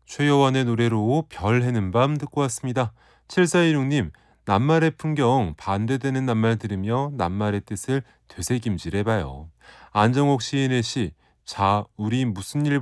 최여원의 노래로 별 해는 밤 듣고 왔습니다. 7416님, 낱말의 풍경 반대되는 낱말 들으며 낱말의 뜻을 되새김질해봐요. 안정옥 시인의 시, 자, 우리 무슨 일